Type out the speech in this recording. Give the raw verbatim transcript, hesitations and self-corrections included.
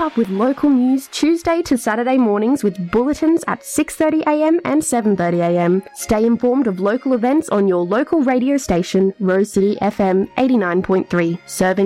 up with local news Tuesday to Saturday mornings with bulletins at six thirty a m and seven thirty a m. Stay informed of local events on your local radio station, Rose City F M eighty-nine point three, serving